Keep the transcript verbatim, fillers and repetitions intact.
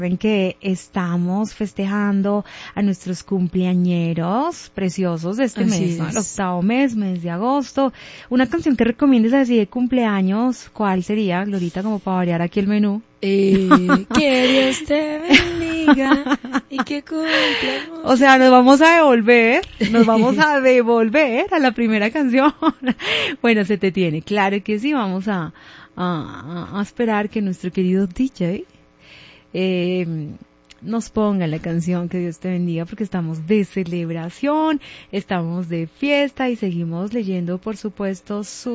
En que estamos festejando a nuestros cumpleañeros preciosos de este Así mes, ¿no? es. El octavo mes, mes de agosto. Una canción que recomiendes así de cumpleaños, ¿cuál sería, Glorita, como para variar aquí el menú? Eh, que Dios te bendiga y que cumpla. O sea, nos vamos a devolver, nos vamos a devolver a la primera canción. Bueno, se te tiene, claro que sí, vamos a, a, a esperar que nuestro querido D J eh, nos ponga la canción que Dios te bendiga, porque estamos de celebración, estamos de fiesta y seguimos leyendo, por supuesto, su